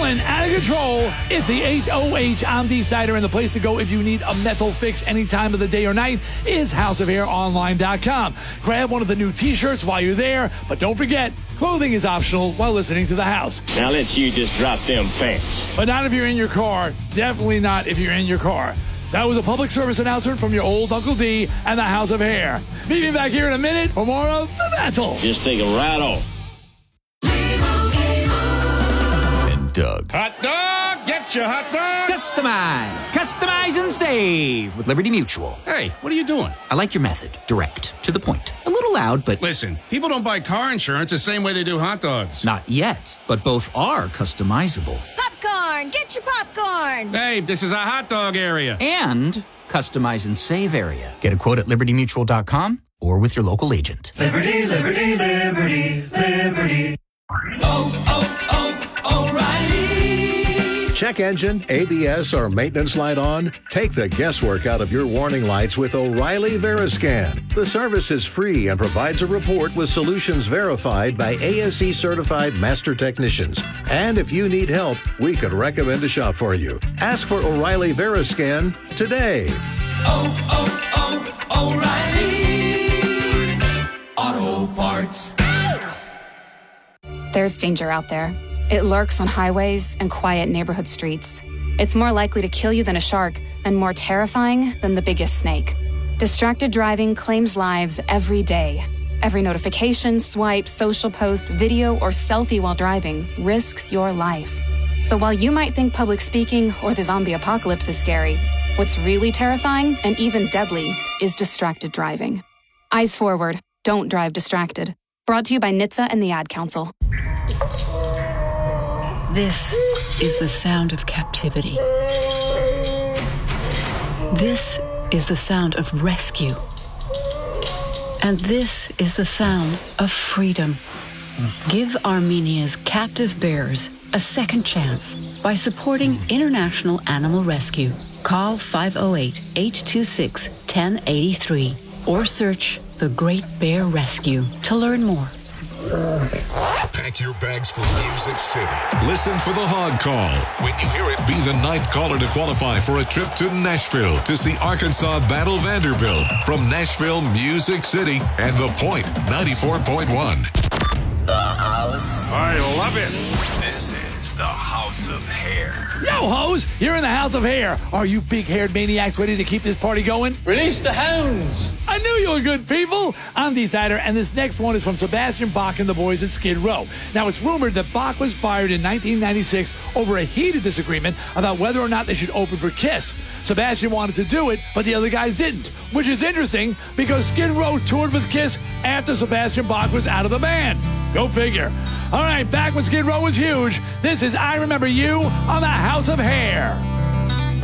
going out of control. It's the HOH. I'm D. Snyder, and the place to go if you need a mental fix any time of the day or night is houseofhaironline.com. Grab one of the new t-shirts while you're there, but don't forget, clothing is optional while listening to The House. Now let's you just drop them pants. But not if you're in your car. Definitely not if you're in your car. That was a public service announcement from your old Uncle D and the House of Hair. Meet me back here in a minute for more of The Mantle. Just take them right off. And Doug. Hot dog! Get your hot dog! Customize and save with Liberty Mutual. Hey, what are you doing? I like your method. Direct. To the point. A little loud, but... Listen, people don't buy car insurance the same way they do hot dogs. Not yet, but both are customizable. Popcorn! Get your popcorn! Hey, this is a hot dog area. And customize and save area. Get a quote at libertymutual.com or with your local agent. Liberty, liberty, liberty, liberty. O'Reilly. Check engine, ABS, or maintenance light on? Take the guesswork out of your warning lights with O'Reilly Veriscan. The service is free and provides a report with solutions verified by ASE certified master technicians. And if you need help, we could recommend a shop for you. Ask for O'Reilly Veriscan today. O'Reilly Auto Parts. There's danger out there. It lurks on highways and quiet neighborhood streets. It's more likely to kill you than a shark, and more terrifying than the biggest snake. Distracted driving claims lives every day. Every notification, swipe, social post, video, or selfie while driving risks your life. So while you might think public speaking or the zombie apocalypse is scary, what's really terrifying and even deadly is distracted driving. Eyes forward. Don't drive distracted. Brought to you by NHTSA and the Ad Council. This is the sound of captivity. This is the sound of rescue. And this is the sound of freedom. Give Armenia's captive bears a second chance by supporting International Animal Rescue. Call 508-826-1083 or search The Great Bear Rescue to learn more. Pack your bags for Music City. Listen for the Hog Call. When you hear it, be the 9th caller to qualify for a trip to Nashville to see Arkansas battle Vanderbilt from Nashville, Music City, and The Point 94.1. The House. I love it. This is the House of Hair. Yo, hoes, you're in the House of Hair. Are you big-haired maniacs ready to keep this party going? Release the hounds. I knew you were good people. I'm D. Snyder, and this next one is from Sebastian Bach and the boys at Skid Row. Now, it's rumored that Bach was fired in 1996 over a heated disagreement about whether or not they should open for Kiss. Sebastian wanted to do it, but the other guys didn't, which is interesting because Skid Row toured with Kiss after Sebastian Bach was out of the band. Go figure. All right, back when Skid Row was huge, this is I Remember You on the House of Hair.